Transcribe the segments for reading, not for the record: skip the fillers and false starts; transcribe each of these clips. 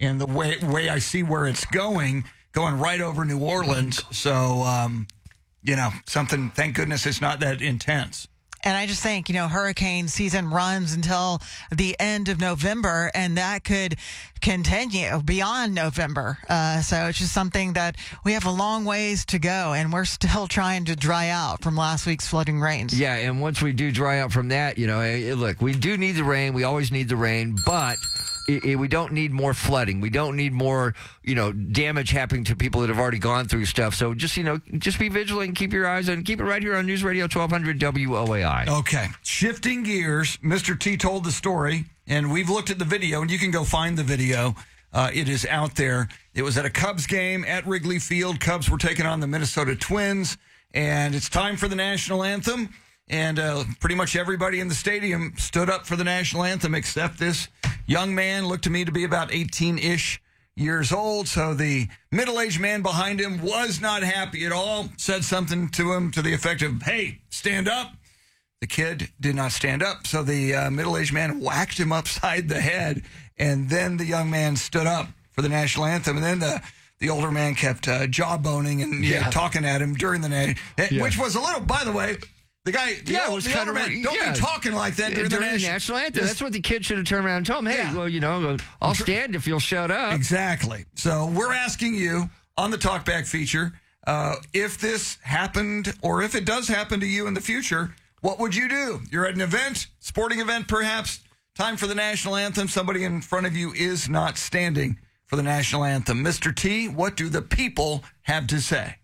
and the way I see where it's going right over New Orleans. So, something, thank goodness it's not that intense. And I just think, hurricane season runs until the end of November, and that could continue beyond November. So it's just something that we have a long ways to go, and we're still trying to dry out from last week's flooding rains. Yeah, and once we do dry out from that, look, we do need the rain. We always need the rain, but we don't need more flooding. We don't need more, damage happening to people that have already gone through stuff. So just be vigilant and keep your eyes on, keep it right here on News Radio 1200 WOAI. Okay. Shifting gears, Mr. T told the story, and we've looked at the video, and you can go find the video. It is out there. It was at a Cubs game at Wrigley Field. Cubs were taking on the Minnesota Twins, and it's time for the national anthem. And pretty much everybody in the stadium stood up for the national anthem except this young man, looked to me to be about 18-ish years old. So the middle-aged man behind him was not happy at all, said something to him to the effect of, hey, stand up. The kid did not stand up. So the middle-aged man whacked him upside the head, and then the young man stood up for the national anthem. And then the older man kept jawboning and talking at him during the night, which was a little, by the way, the guy, was kind of don't be talking like that during the national anthem. That's what the kid should have turned around and told him. Hey, I'll stand if you'll shut up. Exactly. So we're asking you on the Talkback feature, if this happened or if it does happen to you in the future, what would you do? You're at an event, sporting event perhaps, time for the national anthem. Somebody in front of you is not standing for the national anthem. Mr. T, what do the people have to say?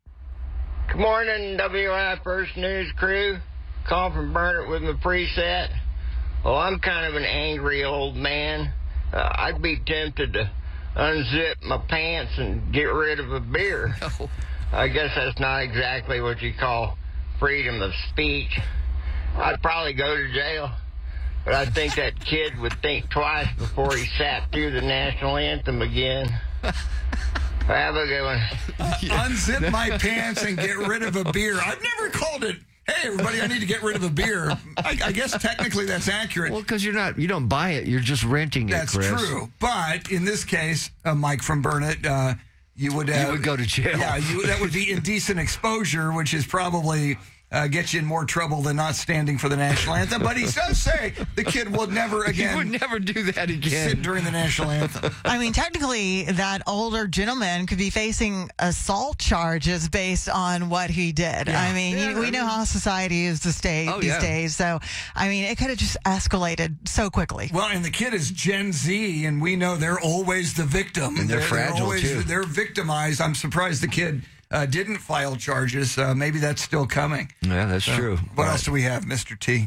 Good morning, WI First News crew. Call from Burnett with my preset. Well, I'm kind of an angry old man. I'd be tempted to unzip my pants and get rid of a beer. No. I guess that's not exactly what you call freedom of speech. I'd probably go to jail, but I think that kid would think twice before he sat through the national anthem again. Have a good one. Unzip my pants and get rid of a beer. I've never called it, hey, everybody, I need to get rid of a beer. I guess technically that's accurate. Well, because you don't buy it. You're just renting it, Chris. That's true. But in this case, Mike from Burnett, you would go to jail. Yeah, that would be indecent exposure, which is probably get you in more trouble than not standing for the national anthem. But he does say the kid will never again. He would never do that again. Sit during the national anthem. I mean, technically, that older gentleman could be facing assault charges based on what he did. Yeah. I mean, we know how society is these days. So, I mean, it could have just escalated so quickly. Well, and the kid is Gen Z, and we know they're always the victim. And they're fragile, too. They're victimized. I'm surprised the kid didn't file charges. Maybe that's still coming. Yeah, that's true. What else do we have, Mr. T?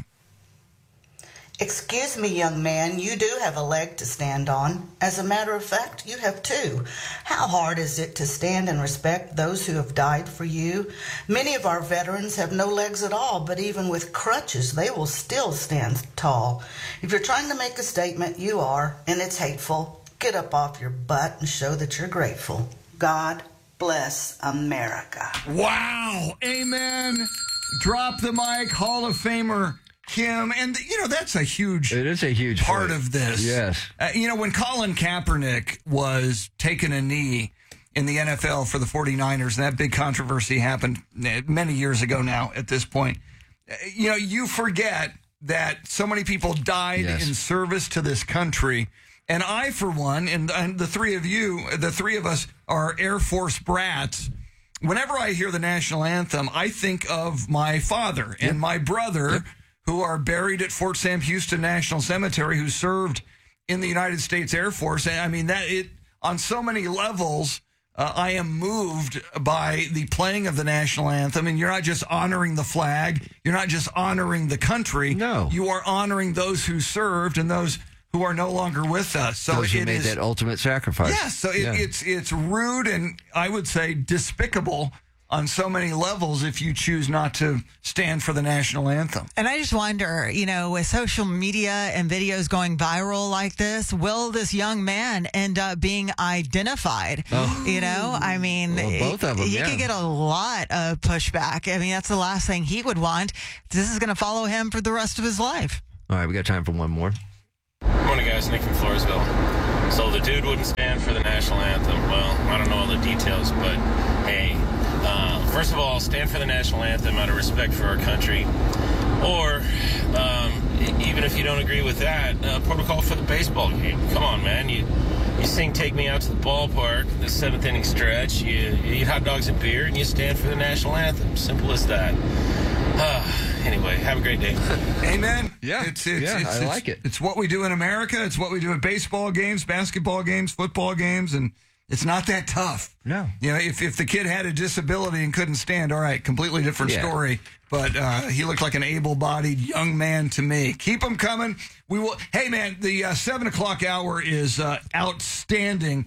Excuse me, young man, you do have a leg to stand on. As a matter of fact, you have two. How hard is it to stand and respect those who have died for you? Many of our veterans have no legs at all, but even with crutches, they will still stand tall. If you're trying to make a statement, you are, and it's hateful. Get up off your butt and show that you're grateful. God bless America. Wow. Amen. Drop the mic, Hall of Famer Kim. And, that's a huge... It is a huge part of this. Yes. When Colin Kaepernick was taking a knee in the NFL for the 49ers, and that big controversy happened many years ago now at this point, you forget that so many people died in service to this country. And I, for one, and the three of us are Air Force brats. Whenever I hear the national anthem, I think of my father and my brother who are buried at Fort Sam Houston National Cemetery, who served in the United States Air Force. And I mean, on so many levels, I am moved by the playing of the national anthem. And you're not just honoring the flag. You're not just honoring the country. No. You are honoring those who served and those who are no longer with us. So those who made that ultimate sacrifice. Yes, so it's rude and I would say despicable on so many levels if you choose not to stand for the national anthem. And I just wonder, with social media and videos going viral like this, will this young man end up being identified? Oh. I mean, well, both of them, he could get a lot of pushback. I mean, that's the last thing he would want. This is going to follow him for the rest of his life. All right, we got time for one more. Good morning, guys. Nick from Floresville. So the dude wouldn't stand for the national anthem. Well, I don't know all the details, but hey, first of all, stand for the national anthem out of respect for our country. Or, even if you don't agree with that, protocol for the baseball game. Come on, man. You sing Take Me Out to the Ballpark, the 7th inning stretch, you eat hot dogs and beer, and you stand for the national anthem. Simple as that. Anyway, have a great day. Amen. Yeah. I like it. It's what we do in America. It's what we do at baseball games, basketball games, football games, and it's not that tough. No. You know, if the kid had a disability and couldn't stand, all right, completely different story. But he looked like an able-bodied young man to me. Keep them coming. We will. Hey, man, the 7 o'clock hour is outstanding.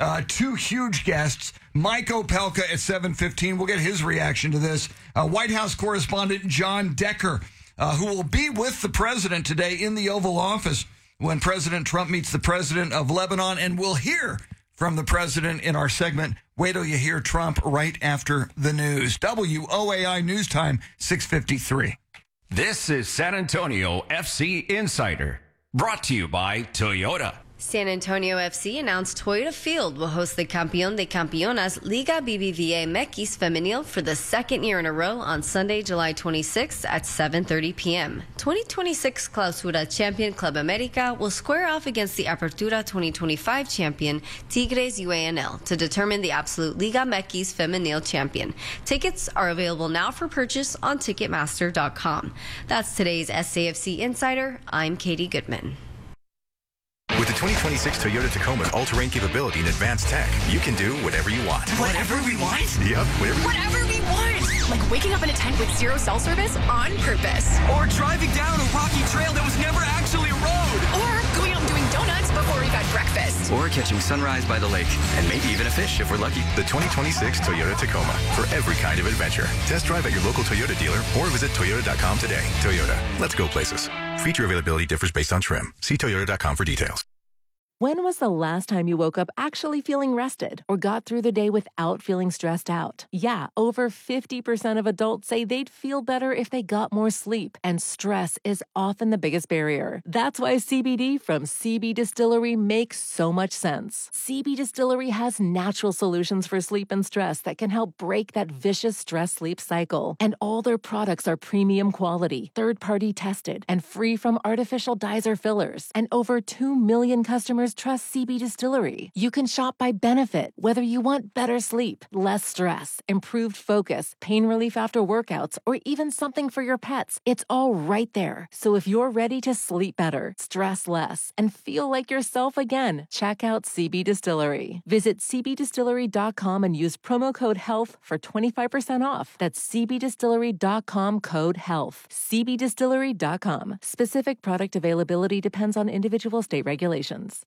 2 huge guests. Mike Opelka at 7:15. We'll get his reaction to this. White House correspondent John Decker, who will be with the president today in the Oval Office when President Trump meets the president of Lebanon. And we'll hear from the president in our segment, Wait Till You Hear Trump, right after the news. WOAI News Time, 6:53. This is San Antonio FC Insider, brought to you by Toyota. San Antonio FC announced Toyota Field will host the Campeón de Campeonas Liga BBVA Mekis Femenil for the 2nd year in a row on Sunday, July 26th at 7:30 p.m. 2026 Clausura champion Club America will square off against the Apertura 2025 champion Tigres UANL to determine the absolute Liga Mekis Femenil champion. Tickets are available now for purchase on Ticketmaster.com. That's today's SAFC Insider. I'm Katie Goodman. With the 2026 Toyota Tacoma all-terrain capability and advanced tech, you can do whatever you want. Whatever we want? Yep, whatever we want! Like waking up in a tent with 0 cell service on purpose. Or driving down a rocky trail that was never actually a road. Or going out and doing donuts before we've had breakfast. Or catching sunrise by the lake. And maybe even a fish if we're lucky. The 2026 Toyota Tacoma, for every kind of adventure. Test drive at your local Toyota dealer or visit Toyota.com today. Toyota, let's go places. Feature availability differs based on trim. See Toyota.com for details. When was the last time you woke up actually feeling rested or got through the day without feeling stressed out? Yeah, over 50% of adults say they'd feel better if they got more sleep, and stress is often the biggest barrier. That's why CBD from CB Distillery makes so much sense. CB Distillery has natural solutions for sleep and stress that can help break that vicious stress-sleep cycle. And all their products are premium quality, third-party tested, and free from artificial dyes or fillers. And over 2 million customers trust CB Distillery. You can shop by benefit, whether you want better sleep, less stress, improved focus, pain relief after workouts, or even something for your pets. It's all right there. So if you're ready to sleep better, stress less, and feel like yourself again, check out CB Distillery. Visit cbdistillery.com and use promo code HEALTH for 25% off. That's cbdistillery.com code HEALTH. cbdistillery.com. Specific product availability depends on individual state regulations.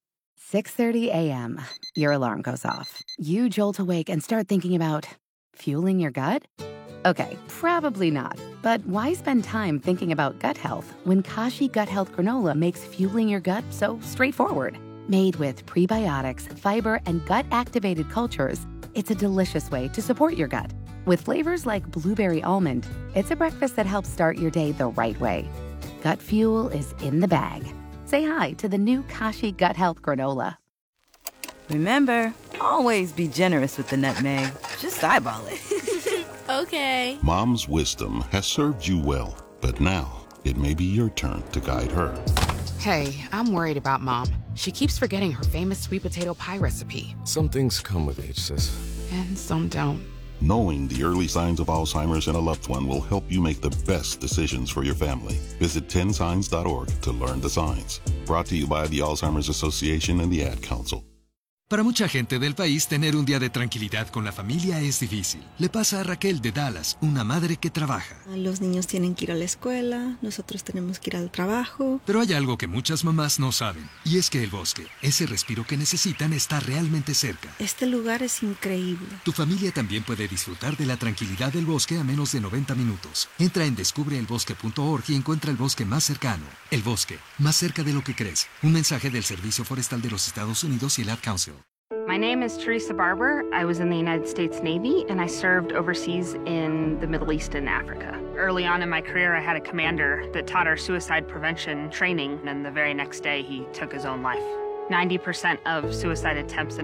6:30 a.m. Your alarm goes off. You jolt awake and start thinking about fueling your gut? Okay, probably not. But why spend time thinking about gut health when Kashi Gut Health Granola makes fueling your gut so straightforward? Made with prebiotics, fiber, and gut-activated cultures, it's a delicious way to support your gut. With flavors like blueberry almond, it's a breakfast that helps start your day the right way. Gut fuel is in the bag. Say hi to the new Kashi Gut Health Granola. Remember, always be generous with the nutmeg. Just eyeball it. Okay. Mom's wisdom has served you well, but now it may be your turn to guide her. Hey, I'm worried about Mom. She keeps forgetting her famous sweet potato pie recipe. Some things come with age, sis. And some don't. Knowing the early signs of Alzheimer's in a loved one will help you make the best decisions for your family. Visit 10signs.org to learn the signs. Brought to you by the Alzheimer's Association and the Ad Council. Para mucha gente del país, tener un día de tranquilidad con la familia es difícil. Le pasa a Raquel de Dallas, una madre que trabaja. Los niños tienen que ir a la escuela, nosotros tenemos que ir al trabajo. Pero hay algo que muchas mamás no saben, y es que el bosque, ese respiro que necesitan, está realmente cerca. Este lugar es increíble. Tu familia también puede disfrutar de la tranquilidad del bosque a menos de 90 minutos. Entra en descubreelbosque.org y encuentra el bosque más cercano. El bosque, más cerca de lo que crees. Un mensaje del Servicio Forestal de los Estados Unidos y el Ad Council. My name is Teresa Barber. I was in the United States Navy, and I served overseas in the Middle East and Africa. Early on in my career, I had a commander that taught our suicide prevention training, and the very next day, he took his own life. 90% of suicide attempts in